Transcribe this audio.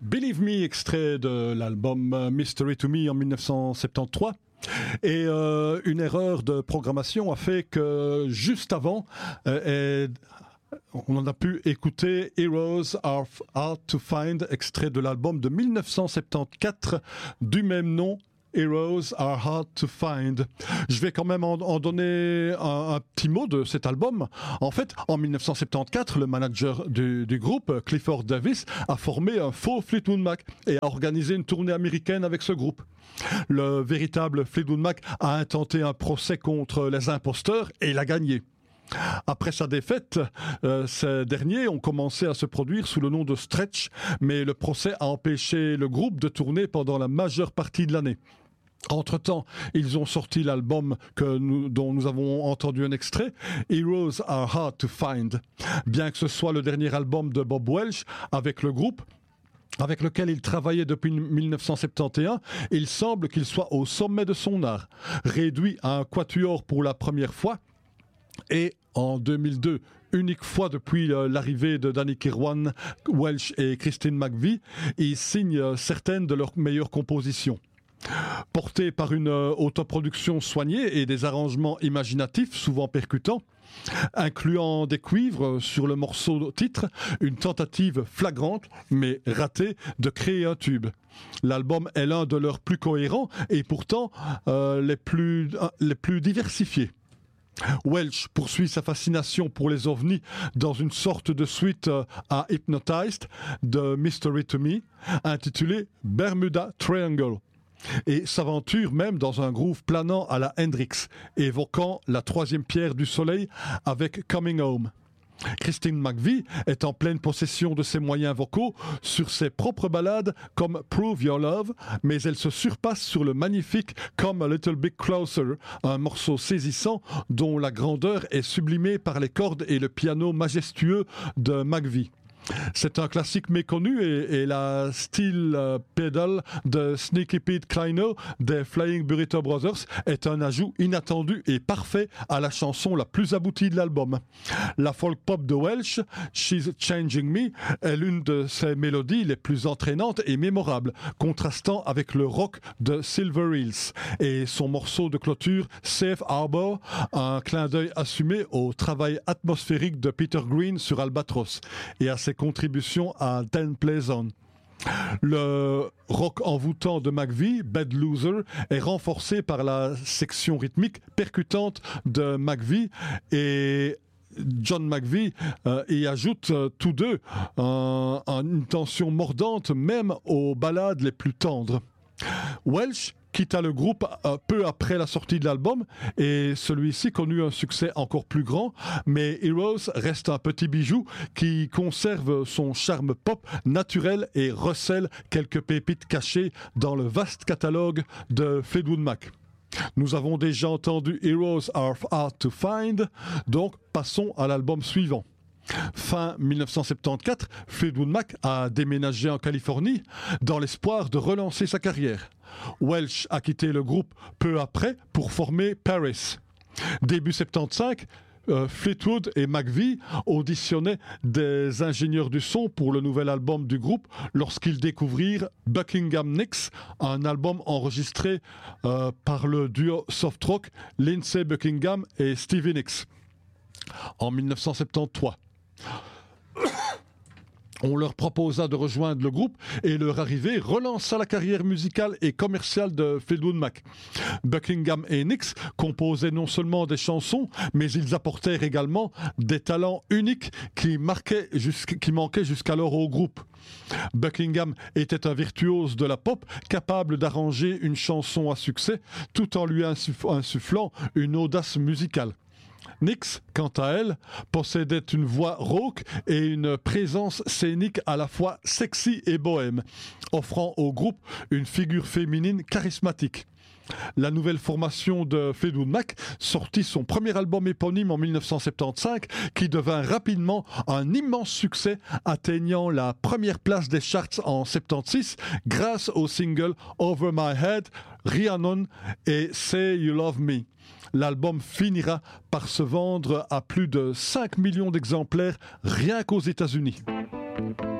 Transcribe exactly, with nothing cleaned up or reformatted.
Believe Me, extrait de l'album Mystery to Me en dix-neuf cent soixante-treize. Et euh, une erreur de programmation a fait que juste avant, euh, et on en a pu écouter Heroes Are Hard to Find, extrait de l'album de dix-neuf cent soixante-quatorze du même nom. Heroes Are Hard to Find. Je vais quand même en, en donner un, un petit mot de cet album. En fait, en dix-neuf cent soixante-quatorze, le manager du, du groupe, Clifford Davis, a formé un faux Fleetwood Mac et a organisé une tournée américaine avec ce groupe. Le véritable Fleetwood Mac a intenté un procès contre les imposteurs et l'a gagné. Après sa défaite, euh, ces derniers ont commencé à se produire sous le nom de Stretch, mais le procès a empêché le groupe de tourner pendant la majeure partie de l'année. Entre-temps, ils ont sorti l'album que nous, dont nous avons entendu un extrait, Heroes Are Hard to Find. Bien que ce soit le dernier album de Bob Welch avec le groupe, avec lequel il travaillait depuis dix-neuf cent soixante et onze, il semble qu'il soit au sommet de son art. Réduit à un quatuor pour la première fois, et en deux mille deux, unique fois depuis l'arrivée de Danny Kirwan, Welch et Christine McVie, ils signent certaines de leurs meilleures compositions. Porté par une autoproduction soignée et des arrangements imaginatifs, souvent percutants, incluant des cuivres sur le morceau titre, une tentative flagrante, mais ratée, de créer un tube. L'album est l'un de leurs plus cohérents et pourtant euh, les plus, euh, les plus diversifiés. Welch poursuit sa fascination pour les ovnis dans une sorte de suite à Hypnotized de Mystery to Me, intitulée Bermuda Triangle, et s'aventure même dans un groove planant à la Hendrix, évoquant la troisième pierre du soleil avec Coming Home. Christine McVie est en pleine possession de ses moyens vocaux sur ses propres ballades comme Prove Your Love, mais elle se surpasse sur le magnifique Come a Little Bit Closer, un morceau saisissant dont la grandeur est sublimée par les cordes et le piano majestueux de McVie. C'est un classique méconnu et, et la steel uh, pedal de Sneaky Pete Kleino des Flying Burrito Brothers est un ajout inattendu et parfait à la chanson la plus aboutie de l'album. La folk pop de Welch, She's Changing Me, est l'une de ses mélodies les plus entraînantes et mémorables, contrastant avec le rock de Silver Hills et son morceau de clôture Safe Harbor, un clin d'œil assumé au travail atmosphérique de Peter Green sur Albatros et à ses contributions à Ten Plays On. Le rock envoûtant de McVie, Bad Loser, est renforcé par la section rythmique percutante de McVie et John McVie euh, y ajoute euh, tous deux euh, une tension mordante même aux ballades les plus tendres. Welch quitta le groupe euh, peu après la sortie de l'album et celui-ci connut un succès encore plus grand, mais Heroes reste un petit bijou qui conserve son charme pop naturel et recèle quelques pépites cachées dans le vaste catalogue de Fleetwood Mac. Nous avons déjà entendu Heroes Are Hard to Find, donc passons à l'album suivant. Fin dix-neuf cent soixante-quatorze, Fleetwood Mac a déménagé en Californie dans l'espoir de relancer sa carrière. Welch a quitté le groupe peu après pour former Paris. Début soixante-quinze, euh, Fleetwood et McVie auditionnaient des ingénieurs du son pour le nouvel album du groupe lorsqu'ils découvrirent Buckingham Nicks, un album enregistré euh, par le duo soft rock Lindsey Buckingham et Stevie Nicks en dix-neuf cent soixante-treize. On leur proposa de rejoindre le groupe et leur arrivée relança la carrière musicale et commerciale de Fleetwood Mac. Buckingham et Nicks composaient non seulement des chansons, mais ils apportèrent également des talents uniques qui, marquaient jusqu'... qui manquaient jusqu'alors au groupe. Buckingham était un virtuose de la pop, capable d'arranger une chanson à succès, tout en lui insuff- insufflant une audace musicale. Nicks, quant à elle, possédait une voix rauque et une présence scénique à la fois sexy et bohème, offrant au groupe une figure féminine charismatique. La nouvelle formation de Fleetwood Mac sortit son premier album éponyme en dix-neuf cent soixante-quinze qui devint rapidement un immense succès, atteignant la première place des charts en soixante-seize grâce aux singles Over My Head, Rhiannon et Say You Love Me. L'album finira par se vendre à plus de cinq millions d'exemplaires rien qu'aux États-Unis.